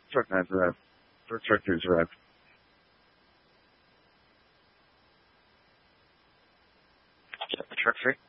Truck has arrived. First tractor's arrived. The truck free?